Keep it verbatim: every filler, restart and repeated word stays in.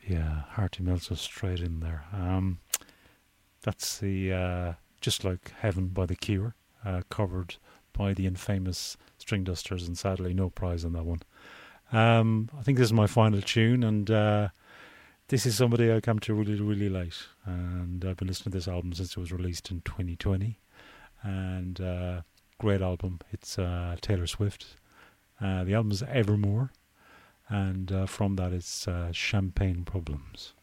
Yeah, Hearty Meltzer straight in there. Um, that's the uh, Just Like Heaven by The Cure, uh, covered by the infamous String Dusters, and sadly no prize on that one. Um, I think this is my final tune, and uh, this is somebody I come to really, really late. And I've been listening to this album since it was released in twenty twenty. And uh, great album. It's uh, Taylor Swift. Uh, the album is Evermore. And uh, from that it's uh, Champagne Problems.